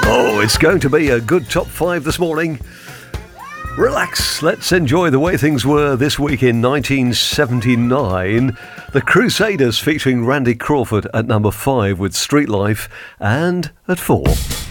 Oh, it's going to be a good top 5 this morning. Relax, let's enjoy the way things were this week in 1979. The Crusaders featuring Randy Crawford at number 5 with Street Life, and at 4.